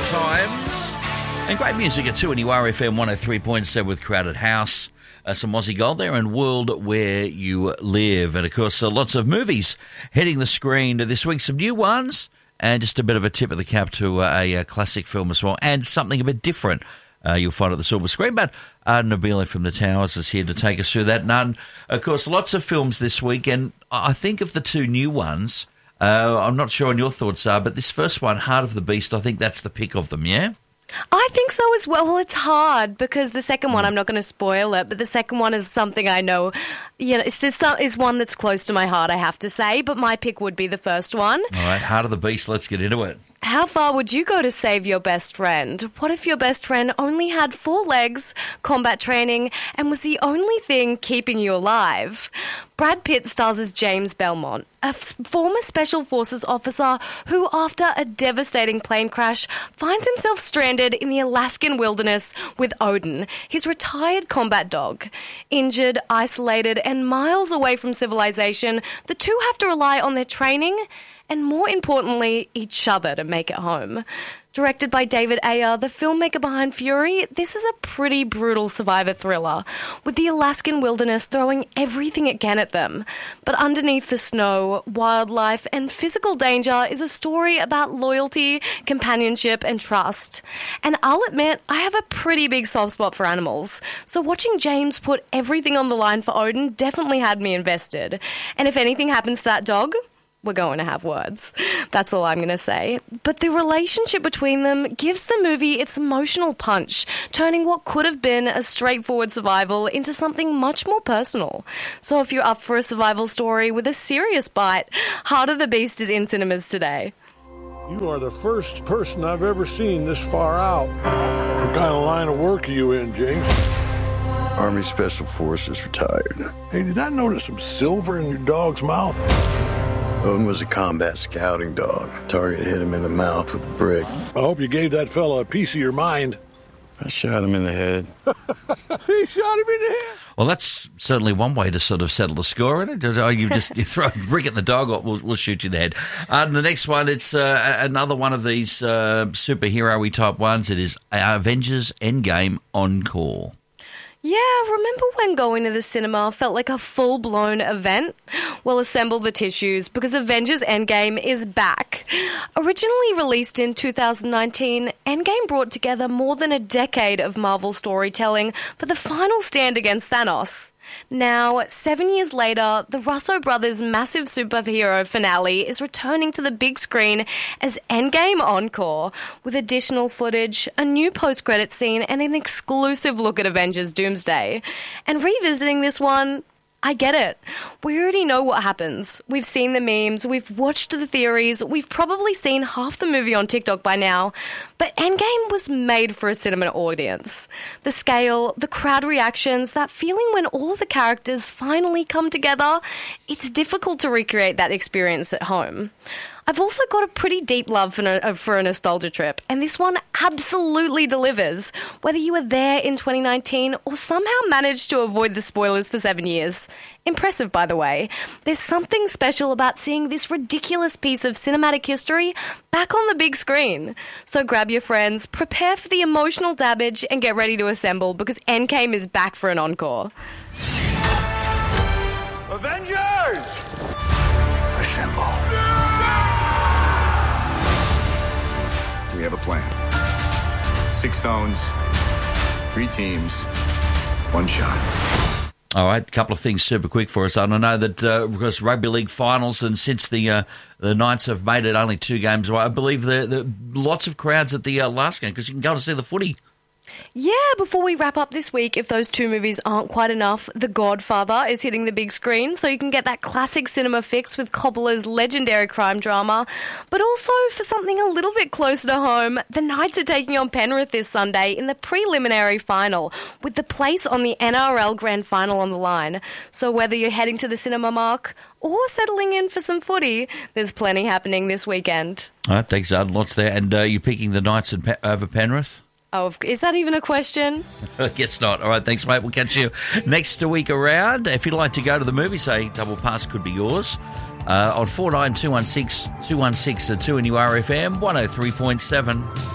times. And great music at 2 and URFM 103.7 with Crowded House. Some Aussie Gold there and World Where You Live. And, of course, lots of movies hitting the screen this week. Some new ones and just a bit of a tip of the cap to a classic film as well and something a bit different you'll find at the silver screen. But Nabila from the Towers is here to take us through that. And, of course, lots of films this week. And I think of the two new ones, I'm not sure on your thoughts are, but this first one, Heart of the Beast, I think that's the pick of them, yeah? I think so as well. Well, it's hard because the second one, I'm not going to spoil it, but the second one is something I know, is one that's close to my heart, I have to say, but my pick would be the first one. All right, Heart of the Beast, let's get into it. How far would you go to save your best friend? What if your best friend only had 4 legs, combat training, and was the only thing keeping you alive? Brad Pitt stars as James Belmont, a former Special Forces officer who, after a devastating plane crash, finds himself stranded in the Alaskan wilderness with Odin, his retired combat dog. Injured, isolated, and miles away from civilization, the two have to rely on their training and, more importantly, each other to make it home. Directed by David Ayer, the filmmaker behind Fury, this is a pretty brutal survivor thriller, with the Alaskan wilderness throwing everything it can at them. But underneath the snow, wildlife, and physical danger is a story about loyalty, companionship, and trust. And I'll admit, I have a pretty big soft spot for animals, so watching James put everything on the line for Odin definitely had me invested. And if anything happens to that dog, we're going to have words. That's all I'm going to say. But the relationship between them gives the movie its emotional punch, turning what could have been a straightforward survival into something much more personal. So if you're up for a survival story with a serious bite, Heart of the Beast is in cinemas today. You are the first person I've ever seen this far out. What kind of line of work are you in, James? Army Special Forces retired. Hey, did I notice some silver in your dog's mouth? Odin was a combat scouting dog. Target hit him in the mouth with a brick. I hope you gave that fella a piece of your mind. I shot him in the head. He shot him in the head? Well, that's certainly one way to sort of settle the score, isn't it? You throw a brick at the dog, we'll shoot you in the head. And the next one, it's another one of these superhero-y type ones. It is Avengers Endgame Encore. Yeah, remember when going to the cinema felt like a full-blown event? Well, assemble the tissues because Avengers Endgame is back. Originally released in 2019, Endgame brought together more than a decade of Marvel storytelling for the final stand against Thanos. Now, 7 years later, the Russo brothers' massive superhero finale is returning to the big screen as Endgame Encore, with additional footage, a new post-credit scene, and an exclusive look at Avengers Doomsday. And revisiting this one, I get it. We already know what happens. We've seen the memes, we've watched the theories, we've probably seen half the movie on TikTok by now, but Endgame was made for a cinema audience. The scale, the crowd reactions, that feeling when all of the characters finally come together, it's difficult to recreate that experience at home. I've also got a pretty deep love for a nostalgia trip, and this one absolutely delivers, whether you were there in 2019 or somehow managed to avoid the spoilers for 7 years. Impressive, by the way. There's something special about seeing this ridiculous piece of cinematic history back on the big screen. So grab your friends, prepare for the emotional damage, and get ready to assemble because Endgame is back for an encore. Avengers! Assemble. We have a plan. 6 stones, 3 teams, 1 shot. All right, a couple of things super quick for us. And I know that because rugby league finals, and since the Knights have made it only 2 games away, I believe the lots of crowds at the last game because you can go to see the footy. Yeah, before we wrap up this week, if those 2 movies aren't quite enough, The Godfather is hitting the big screen, so you can get that classic cinema fix with Coppola's legendary crime drama. But also, for something a little bit closer to home, the Knights are taking on Penrith this Sunday in the preliminary final, with the place on the NRL Grand Final on the line. So whether you're heading to the cinema, Mark, or settling in for some footy, there's plenty happening this weekend. All right, thanks, Ard. Lots there. And you're picking the Knights over Penrith? Oh, is that even a question? I guess not. All right, thanks, mate. We'll catch you next week around. If you'd like to go to the movie, say Double Pass could be yours, on 49216 216 2 and URFM 103.7.